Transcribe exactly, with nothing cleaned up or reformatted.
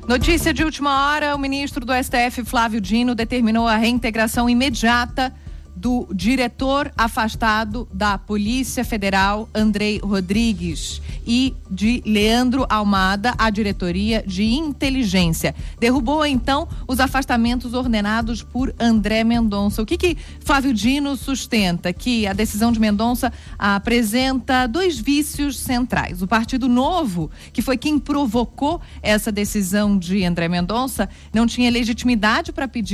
Notícia de última hora: o ministro do S T F, Flávio Dino, determinou a reintegração imediata do diretor afastado da Polícia Federal, Andrei Rodrigues, e de Leandro Almada, à diretoria de inteligência. Derrubou, então, os afastamentos ordenados por André Mendonça. O que que Flávio Dino sustenta? Que a decisão de Mendonça apresenta dois vícios centrais. O Partido Novo, que foi quem provocou essa decisão de André Mendonça, não tinha legitimidade para pedir